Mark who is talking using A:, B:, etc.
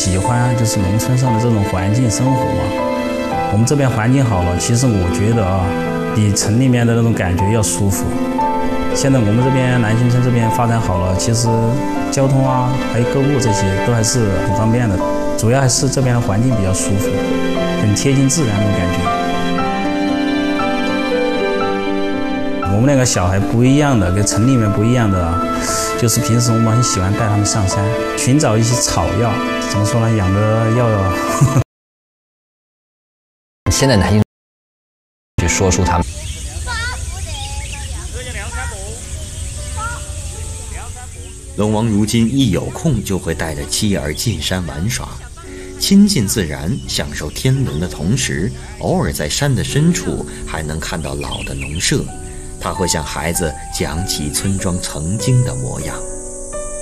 A: 喜欢就是农村上的这种环境生活嘛。我们这边环境好了，其实我觉得啊，比城里面的那种感觉要舒服。现在我们这边南浔村这边发展好了，其实交通啊，还有购物这些都还是很方便的。主要还是这边的环境比较舒服，很贴近自然那种感觉。我们那个小孩不一样的，跟城里面不一样的，就是平时我们很喜欢带他们上山，寻找一些草药，怎么说呢，养的药。
B: 现在南浔去说出他们。
C: 龙王如今一有空就会带着妻儿进山玩耍，亲近自然，享受天伦的同时，偶尔在山的深处还能看到老的农舍，他会向孩子讲起村庄曾经的模样。